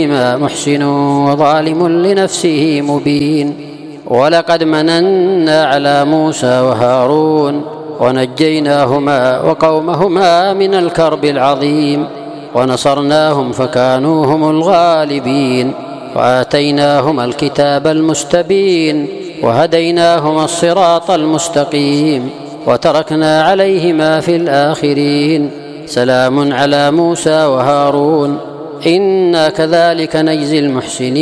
محسن وظالم لنفسه مبين. ولقد مننا على موسى وهارون ونجيناهما وقومهما من الكرب العظيم ونصرناهم فكانوا هم الغالبين وآتيناهما الكتاب المستبين وهديناهما الصراط المستقيم وتركنا عليهما في الآخرين. سلام على موسى وهارون إنا كذلك نجزي المحسنين.